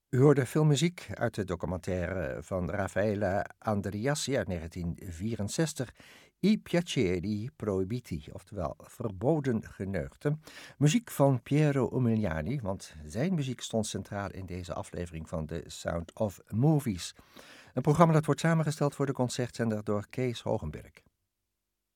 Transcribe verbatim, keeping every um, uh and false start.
U hoorde filmmuziek uit de documentaire van Raffaele Andriassi uit negentien vierenzestig, I piaceri proibiti, oftewel verboden geneugten. Muziek van Piero Umiliani, want zijn muziek stond centraal in deze aflevering van The Sound of Movies. Een programma dat wordt samengesteld voor de concertzender door Kees Hogenberg.